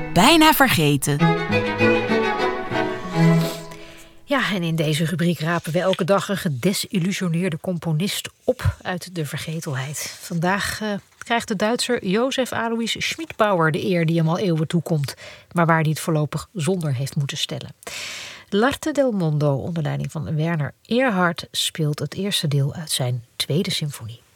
Bijna vergeten. Ja, en in deze rubriek rapen we elke dag een gedesillusioneerde componist op uit de vergetelheid. Vandaag krijgt de Duitser Josef Alois Schmidbauer de eer die hem al eeuwen toekomt, maar waar hij het voorlopig zonder heeft moeten stellen. L'Arte del Mondo onder leiding van Werner Erhard speelt het eerste deel uit zijn tweede symfonie.